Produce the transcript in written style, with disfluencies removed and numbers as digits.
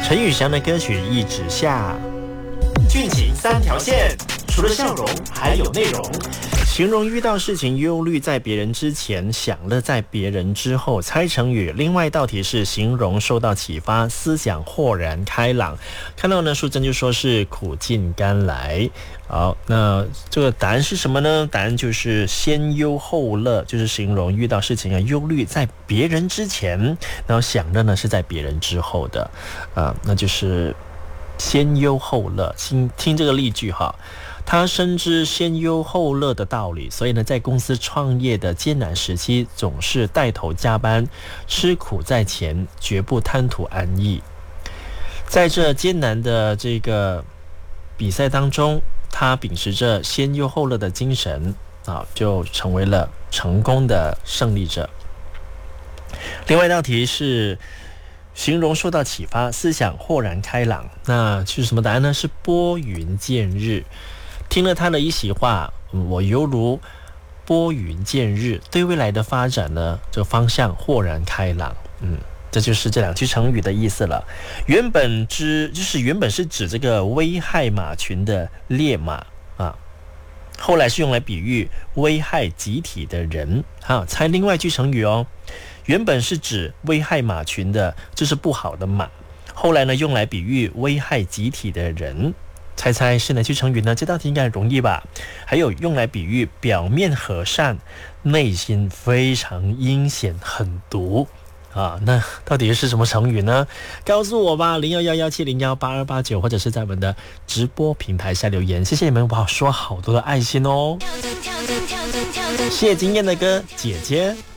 陈宇翔的歌曲《一直下》，剧情三条线，除了笑容还有内容。形容遇到事情忧虑在别人之前，享乐在别人之后。猜成语。另外一道题是形容受到启发，思想豁然开朗。看到呢，淑珍就说是苦尽甘来。好，那这个答案是什么呢？答案就是先忧后乐，就是形容遇到事情啊，忧虑在别人之前，然后享乐呢是在别人之后的。那就是先忧后乐。听这个例句哈。他深知先忧后乐的道理，所以呢，在公司创业的艰难时期，总是带头加班，吃苦在前，绝不贪图安逸。在这艰难的这个比赛当中，他秉持着先忧后乐的精神就成为了成功的胜利者。另外一道题是形容受到启发，思想豁然开朗。那是什么答案呢？是拨云见日。听了他的一席话，我犹如拨云见日，对未来的发展呢，这方向豁然开朗。这就是这两句成语的意思了。原本是指这个危害马群的烈马后来是用来比喻危害集体的人。猜另外一句成语哦。原本是指危害马群的，就是不好的马，后来呢用来比喻危害集体的人。猜猜是哪句成语呢？这道题应该很容易吧？还有用来比喻表面和善，内心非常阴险狠毒那到底是什么成语呢？告诉我吧，0117018289，或者是在我们的直播平台下留言。谢谢你们，我说好多的爱心哦。谢谢今天的歌姐姐。